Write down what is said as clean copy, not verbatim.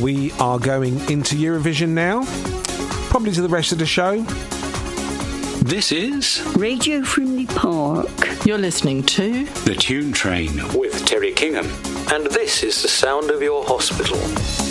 we are going into Eurovision now. Probably to the rest of the show. This is Radio Frimley Park. You're listening to The Tune Train with Terry Kingham. And this is the sound of your hospital.